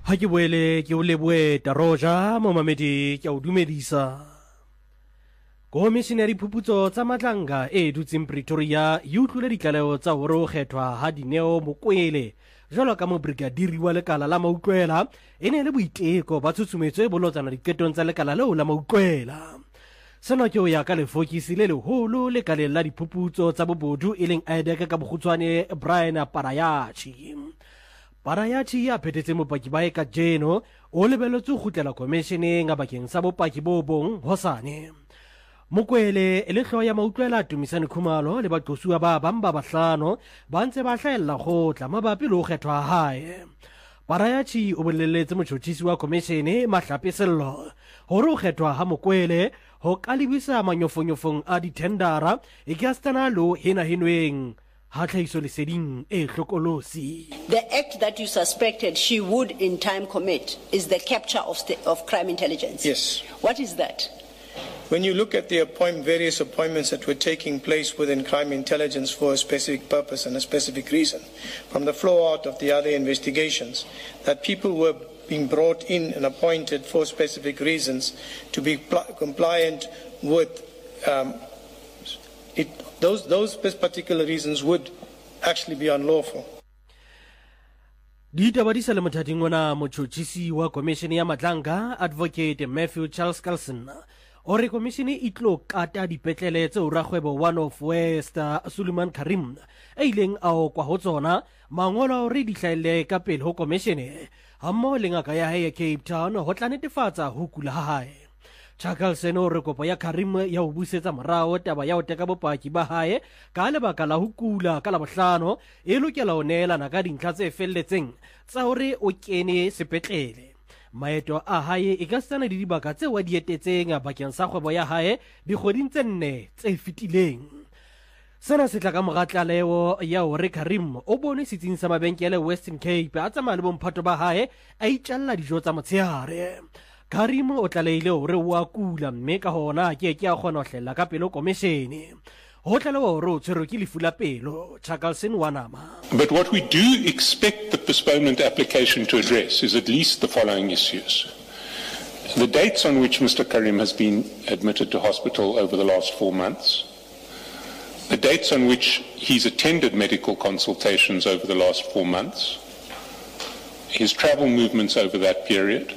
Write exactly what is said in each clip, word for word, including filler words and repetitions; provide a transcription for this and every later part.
Ha ke boele ke o leboe Taroja mo mamedi ke o dumedisa. Komishenari Phuputso tsa Matlanga e dutseng Pretoria e utlwile ditlaleho tsa hore ho kgethwa ha Dineo Mokoele jwalo ka mobrigadiri wa lekala la Mautlwela e ne le boiteko ba tshusumetso e bolotsana diqetong tsa lekala leo la Mautlwela. Sena ke ho ya ka lefokisi le leholo lekaleng la diphuputso tsa bobodu e leng I D E C ka bokgutshwane Brian Parayachi. Parayachi ya phethetse mopaki ba eka jeno o lebelletswe ho kgutlela komisheneng a bakeng sa bopaki bo bong hosane. Mokoele e le hlooho ya Mautlwela Tumisane Khumalo le baqosuwa ba bang ba bahlano ba ntse ba hlahella kgotla mabapi le ho kgethwa hae. Parayachi o bolelletse motjhotjhisi wa komishene Mahlapi Sello hore ho kgethwa ha Mokoele ho kalibisa manyofonyofong a dithendara e ka stana lo hinahinweng. The act that you suspected she would in time commit is the capture of, of crime intelligence. Yes. What is that? When you look at the appoint various appointments that were taking place within crime intelligence for a specific purpose and a specific reason, from the flow out of the other investigations, that people were being brought in and appointed for specific reasons to be compliant with um, it. Those, those particular reasons would actually be unlawful. Ditaba di sa le mothating ona motjhotjhisi wa komishene ya Matlanga Advocate Matthew Charles Carlson o re komishene e tlo kata dipetlele tseo rakgwebo one of West Suleiman Karim e ileng a o kwa ho tsona mangolo re di hlaelle ka pele ho komishene hammoho le ngaka ya hae Cape Town ho tla netefatsa ho kula ha hae. Charles no re kopo ya Karim ya ho busetsa morao taba ya ho teka bopaki ba hae ka lebaka la ho kula ka la bohlano e lokela ho neelana ka dintlha tse felletseng tsa hore o kene sepetlele. Maeto a hae e ka sana di dibaka tse wa dietetseng bakeng sa kgwebo ya hae dikgweding tse nne tse fetileng. Sena se tla ka moratlaleho ya hore Karim o bone setsing sa mabenkele Western Cape a tsamaya le bomphato ba hae a itjalla dijo tsa motshehare. Karim o tlaleile hore wa kula mme ka hona ke ke a kgona ho hlella ka pelo komishene. Ho tlalewa hore o tshwerwe ke lefu la pelo. Charleston Wanama. But what we do expect the postponement application to address is at least the following issues. The dates on which Mister Karim has been admitted to hospital over the last four months. The dates on which he's attended medical consultations over the last four months. His travel movements over that period.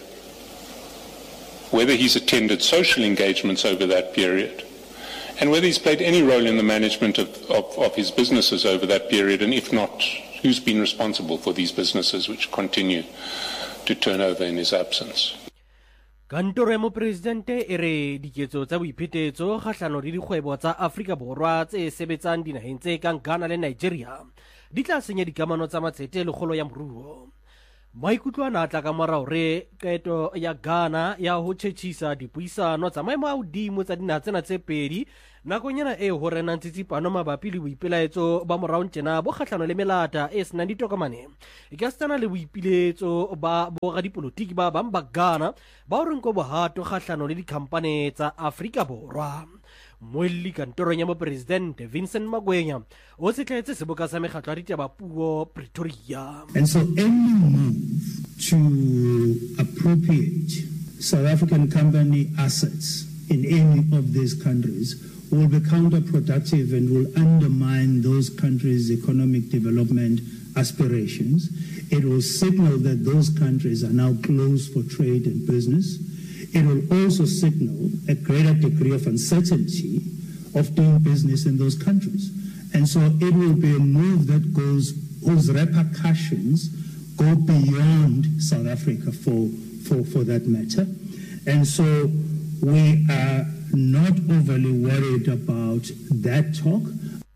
Whether he's attended social engagements over that period, and whether he's played any role in the management of, of, of his businesses over that period, and if not, who's been responsible for these businesses which continue to turn over in his absence. Kantoro ya Mopresidente e re diketso tsa boiphetetso kgahlano le dikgwebo tsa Afrika Borwa tse sebetsang dinaheng tse kang Ghana le Nigeria di tla senya dikamano tsa matsete le kgolo ya moruo. Maikutlo ana tla ka morao re kaeto ya Ghana ya ho tjhetjhisa dipuisano tsa maemo a hodimo tsa dinaha tsena tse pedi nakong ena e ho renang tsitsipano mabapi le boipelaetso ba morao tjena bo kgahlano le melata e senang ditokomane e ka stana le boipiletso ba boradipolitiki ba bang ba Ghana ba ho renko bohato kgahlano le dikhampane tsa Afrika Borwa. Moelli kantorong ya Mopresidente Vincent Magwenya o setletse seboka sa mekgatlo ya ditaba puo Pretoria. And so any move to appropriate South African company assets in any of these countries will be counterproductive and will undermine those countries' economic development aspirations. It will signal that those countries are now closed for trade and business. It will also signal a greater degree of uncertainty of doing business in those countries. And so it will be a move that goes, whose repercussions go beyond South Africa for, for, for that matter. And so we are not overly worried about that talk.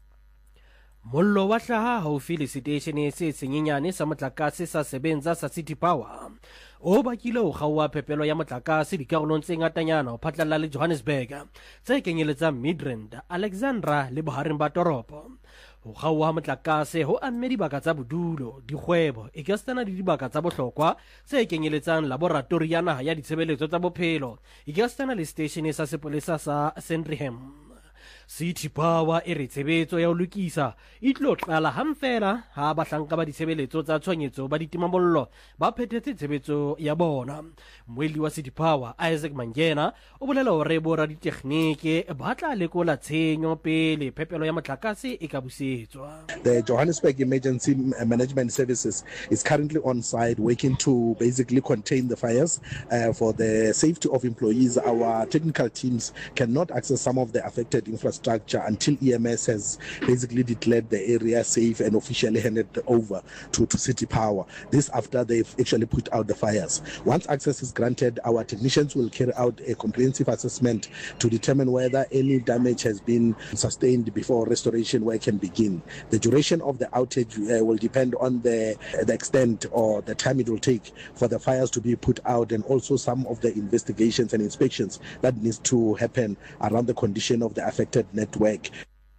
Mollo wa hlaha haufi le station se senyenyane sa motlakase sa sebenza sa City Power o bakile ho kgaoha phepelo ya motlakase dikarolong tse ngatanyana ho phatlalla le Johannesburg tse kenyeletsang Midrand, Alexandra le bohareng ba toropo. Ho kgaoha motlakase ho amme dibaka tsa bodulo, dikgwebo e ka stana le dibaka tsa bohlokwa tse kenyeletsang laboratory ya naha ya ditshebeletso tsa bophelo e ka stana le station sa sepolesa sa Sandringham. City Power e re tshebetso ya ho lokisa e tlo qala hamfela ha bahlanka ba ditshebeletso tsa tshwanyetso ba ditimamollo ba phethetse tshebetso ya bona. Moeli wa City Power Isaac Mangena o bolela hore bo raditekhnike ba tla lekola tshenyo pele phepelo ya motlakase e ka busetswa. The Johannesburg Emergency Management Services is currently on site working to basically contain the fires. Uh, for the safety of employees, our technical teams cannot access some of the affected infrastructure until E M S has basically declared the area safe and officially handed over to, to City Power. This after they've actually put out the fires. Once access is granted, our technicians will carry out a comprehensive assessment to determine whether any damage has been sustained before restoration work can begin. The duration of the outage uh, will depend on the, the extent or the time it will take for the fires to be put out, and also some of the investigations and inspections that needs to happen around the condition of the affected network.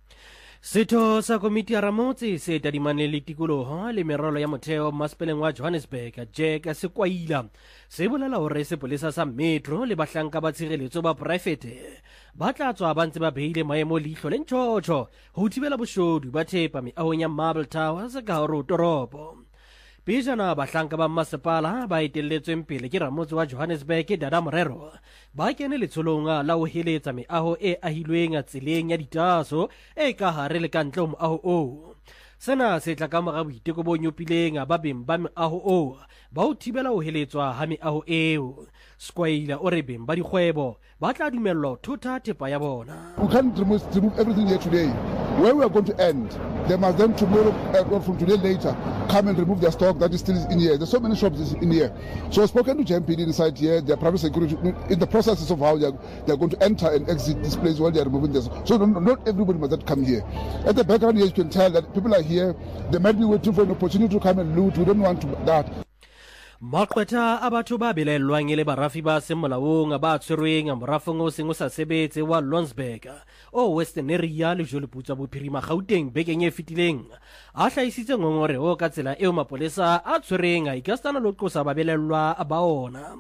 Setho sa komiti ya Ramotse se tadimane le tikoloho le meralo ya motheo Masepaleng wa Johannesburg Jack Sekwaila se bolela hore sepolesa sa Metro le bahlanka ba tshireletso ba private ba tla tswa ba ntse ba beile maemo leihlo le ntjotjo ho thibela boshodu ba thepa meahong ya Marble Towers ka hare ho toropo. Pejana bahlanka ba masepala ba etelletsweng pele ke Ramotse wa Johannesburg Dada Morero ba kene letsholong la ho heletsa meaho e ahilweng a tseleng ya ditaso e ka hare le ka ntle ho moaho o. Sena se tla ka mora boiteko bo nyopileng ba beng ba meaho o ba ho thibela ho heletswa ha meaho eo. Sekwaila o re beng ba dikgwebo ba tla dumellwa ho thotha thepa ya bona. We can't remove, remove everything here today. Where we are going to end, they must then tomorrow uh, or from today later come and remove their stock that is still in here. There's so many shops in here. So I've spoken to J M P D inside here, their private security, in the processes of how they're, they're going to enter and exit this place while they're removing this. So not, not everybody must come here. At the background here, you can tell that people are here. They might be waiting for an opportunity to come and loot. We don't want to, that. Maqwetha a batho ba belellwang le barafi ba semolaong ba tshwerweng morafong o seng o sa sebetse wa Lonsburg o Western Area le Joliputsa Bophirima Gauteng bekeng e fetileng a hlahisitse ngongore o ka tsela eo mapolesa a tshwereng a ikastana lo qosa ba belellwa ba ona.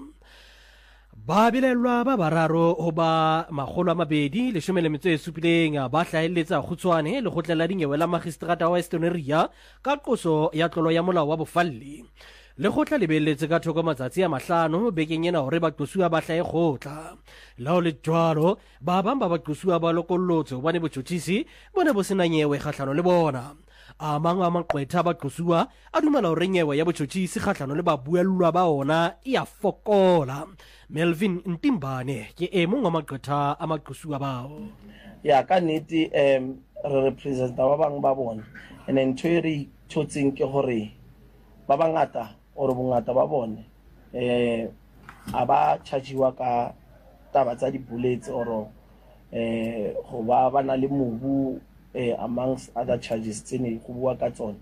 Ba belellwa ba bararo ho ba makgolo a mabedi le shome le metso e supileng ba hlahelletsa kgutshwane le khotlela dinyewe la magistrata wa Western Area ka qoso ya tlolo ya molao wa bofalli. Le khotla le beletse ka thoko matsatsi a mahlano bekeng ena hore ba qosuwa ba hlae khotla la ho le jwalo ba bang ba ba qosuwa ba lokollotse hobane botjotisi bona bo sena nyewe kgahlano le bona. A mang a maqwetha ba qosuwa a dumela hore nyewe ya botjotisi kgahlano le ba buellwa ba ona e a fokola. Melvin Ntimbane ke e mong wa maqwetha a maqosuwa bao. Ya ka nnete em re representa ba bang ba bona ene ntho e re thotseng ke hore ba bangata or bongata ba bone eh aba chargewa ka taba tsa di bullets or eh go ba bana le mobu eh amongst other charges tsene go bua ka tsone.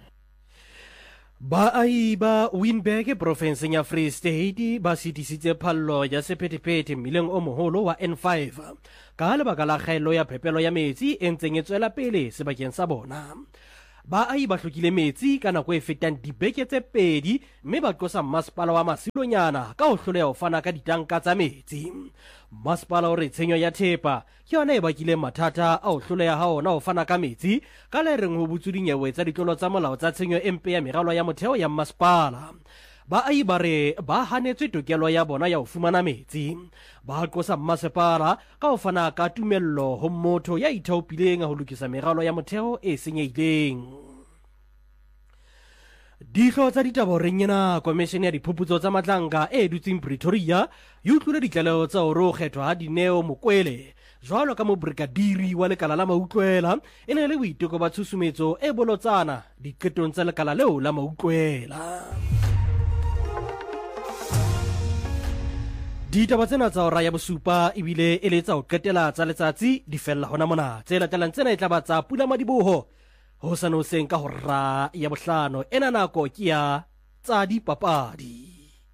Ba ai ba Winberg province ya Free State ba sitisitse phallo ya sephethephethe mmileng o moholo wa N five ka lebaka la kgaello ya phepelo ya metsi e ntseng e tswela pele sebakeng sa bona. Ba ai ba hlokile metsi ka nako e fetang dibeke tse pedi mme ba qosa masepala wa Masilonyana ka ho hloleha ho fana ka ditanka tsa metsi. Masepala o re tshenyo ya thepa ke yona e bakile mathata a ho hloleha ha ona ho fana ka metsi ka le reng ho butsu dinyewe tsa ditlolo tsa molao tsa tshenyo empe ya meralo ya motheo ya masepala. Ba ai ba re ba hanetswe tokelo ya bona ya ho fumana metsi. Ba qosa masepala ka ho fana ka tumello ho motho ya ithaopileng ho lokisa meralo ya motheo e senyehileng. Dihlo tsa ditaba reng ena komishene ya diphuputso tsa matlanka e dutseng Pretoria e utlwile ditlaleho tsa hore ho kgethwa ha Dineo Mokwele jwalo ka mobrigadiri wa lekala la mautlwela e ne le boiteko ba tshusumetso e bolotsana diqetong tsa lekala leo la mautlwela. Ditaba tsena tsa hora ya bosupa ebile e le tsa ho qetela tsa letsatsi di fella hona mona tse latelang tsena e tla ba tsa Pula Madiboho ho sana hoseng ka hora ya bohlano ena nako ke ya tsa dipapadi.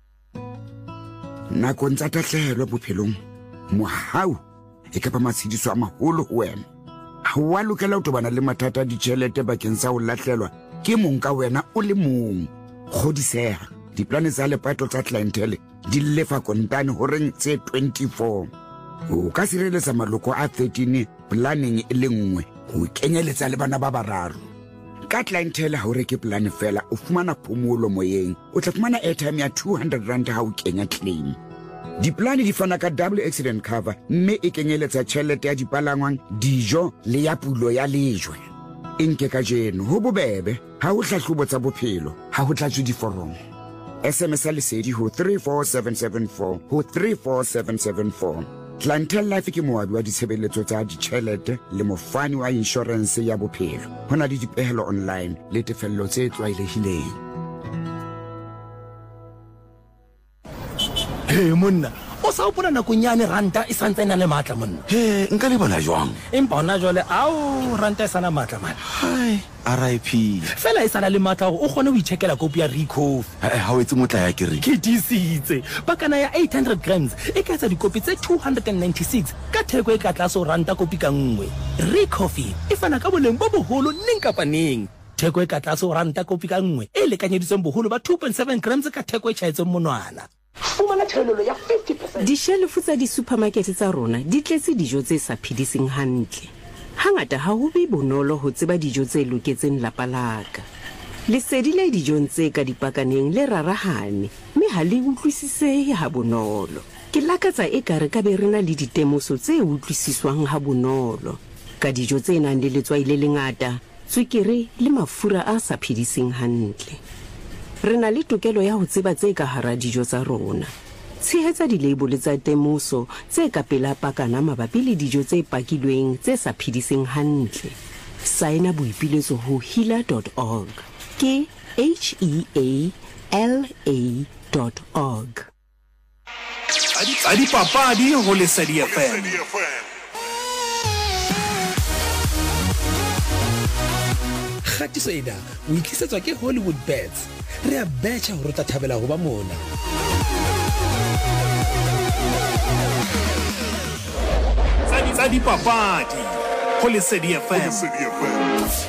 Nakong tsa tahlehelo bophelong mohau e ka ba matshidiso a maholo ho wena. Ha wa lokela ho tobana le mathata a ditjhelete bakeng sa ho lahlelwa ke mong ka wena o le mong. Kgodiseha diplane tsa lepato tsa clientele di lefa kontane ho reng tse twenty-four. O ka sireletsa maloko a thirteen planning e le nngwe go kenyeletsa le bana ba bararo. Ka clientele ha o reke plan fela o fumana phomolo moyeng o tla fumana airtime ya two hundred rand ha o kenya claim. Diplane di fana ka double accident cover mme e kenyeletsa tšhelete ya dipalangwang, dijo le ya pulo ya lejwe. Enke ka jeno ho bobebe ha o hlahlobo tsa bophelo ha ho tlatswe diforomo. S M S lesedi ho three four seven seven four ho three four seven seven four. Clientele Life ke moabi wa ditshebeletso tsa ditšhelete le mofani wa insurance ya bophelo. Ho na le dipehelo online le tefello tse tlwaelehileng. Hey monna, o sa opona nakonyane ranta e santse na le matla monna. He nka le bona jwang? Empa ona jwale ao ranta e sana matla man. Hai R I P. Fela e sana le matla o kgone ho ichekela kopi ya Rico. Eh ha o etse motla ya kere. Ke disitse. Bakana ya eight hundred grams e ka etsa dikopi tse two hundred ninety-six ka theko e ka tlase o ranta kopi ka nngwe. Rico e fana ka boleng bo boholo neng kapa neng. Theko e ka tlase o ranta kopi ka nngwe e lekanyeditsweng boholo ba two point seven grams ka theko e tšhaetseng monwana. Fumana thelelo ya fifty percent. Dishelfu tsa di-supermarket tsa rona di tletse dijo tse sa phediseng hantle. Hangata ha ho be bonolo ho tseba dijo tse loketseng lapa laka. Lesedi le dijong tse ka dipakaneng le rarahane, mme ha le utlwisisehe ha bonolo. Ke lakatsa e ka re ka be rena le ditemoso tse utlwisiswang ha bonolo ka dijo tse nang le letswai le lengata, tswekere le mafura a sa phediseng hantle. Re na le tokelo ya ho tseba tse ka hara dijo tsa rona. Tshehetsa dilabole tsa temoso tse ka pela pakana mabapi le dijo tse pakilweng tse sa phediseng hantle. Saena boipiletso ho healer dot org. Ke H E A L A dot org. Adi papadi ho Lesedi F M. Khatiso ena o itlisetswa ke Hollywood Bets. Re a betcha ho rota thabela ho ba mona. Tsadi papadi ho Lesedi F M.